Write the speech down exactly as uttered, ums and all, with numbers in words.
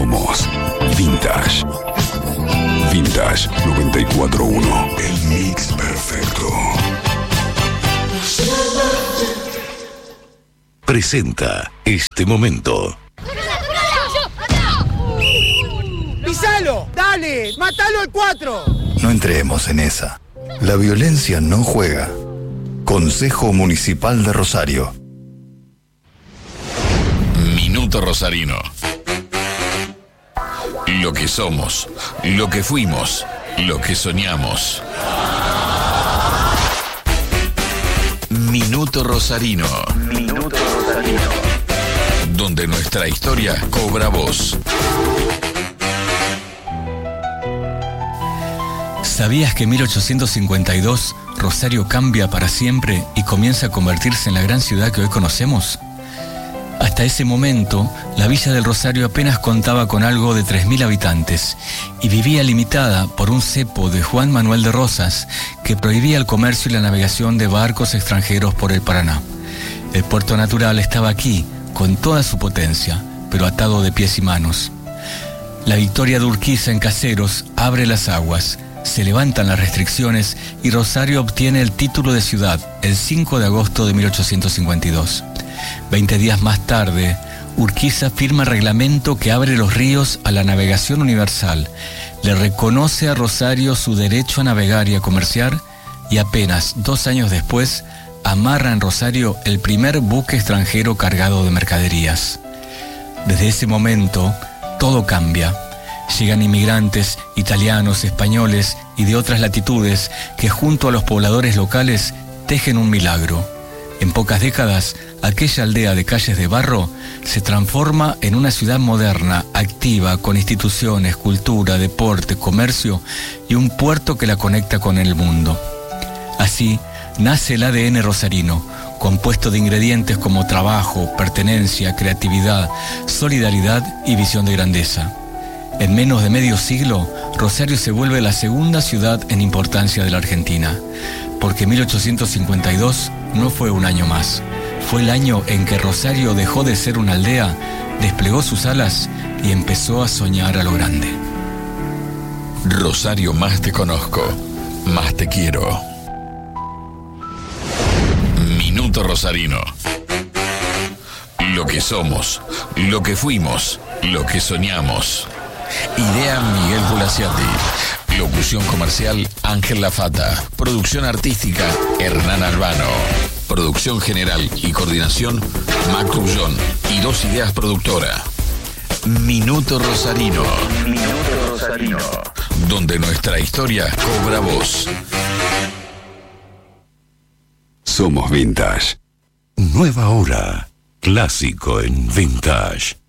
Somos Vintage. Vintage noventa y cuatro punto uno. El mix perfecto. Presenta este momento. ¡Pisalo! ¡Dale! ¡Mátalo al cuatro! No entremos en esa. La violencia no juega. Consejo Municipal de Rosario. Minuto Rosarino. Lo que somos, lo que fuimos, lo que soñamos. Minuto Rosarino. Minuto Rosarino. Donde nuestra historia cobra voz. ¿Sabías que en mil ochocientos cincuenta y dos Rosario cambia para siempre y comienza a convertirse en la gran ciudad que hoy conocemos? Hasta ese momento, la villa del Rosario apenas contaba con algo de tres mil habitantes y vivía limitada por un cepo de Juan Manuel de Rosas que prohibía el comercio y la navegación de barcos extranjeros por el Paraná. El puerto natural estaba aquí, con toda su potencia, pero atado de pies y manos. La victoria de Urquiza en Caseros abre las aguas, se levantan las restricciones y Rosario obtiene el título de ciudad el cinco de agosto de mil ochocientos cincuenta y dos. Veinte días más tarde, Urquiza firma reglamento que abre los ríos a la navegación universal, le reconoce a Rosario su derecho a navegar y a comerciar, y apenas dos años después, amarra en Rosario el primer buque extranjero cargado de mercaderías. Desde ese momento, todo cambia. Llegan inmigrantes, italianos, españoles y de otras latitudes que junto a los pobladores locales tejen un milagro. En pocas décadas, aquella aldea de calles de barro se transforma en una ciudad moderna, activa, con instituciones, cultura, deporte, comercio y un puerto que la conecta con el mundo. Así nace el A D N rosarino, compuesto de ingredientes como trabajo, pertenencia, creatividad, solidaridad y visión de grandeza. En menos de medio siglo, Rosario se vuelve la segunda ciudad en importancia de la Argentina, porque mil ochocientos cincuenta y dos no fue un año más. Fue el año en que Rosario dejó de ser una aldea, desplegó sus alas y empezó a soñar a lo grande. Rosario, más te conozco, más te quiero. Minuto Rosarino. Lo que somos, lo que fuimos, lo que soñamos. Idea Miguel Gulaciati. Locución comercial Ángel Lafata. Producción artística Hernán Albano. Producción general y coordinación Mac Rullón. Y Dos Ideas Productora. Minuto Rosarino. Minuto Rosarino. Donde nuestra historia cobra voz. Somos Vintage. Nueva hora. Clásico en Vintage.